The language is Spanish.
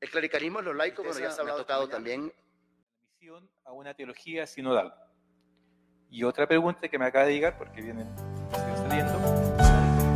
El clericalismo en los laicos, bueno, ya se ha tocado también. Misión a una teología sinodal. Y otra pregunta que me acaba de llegar, porque vienen saliendo,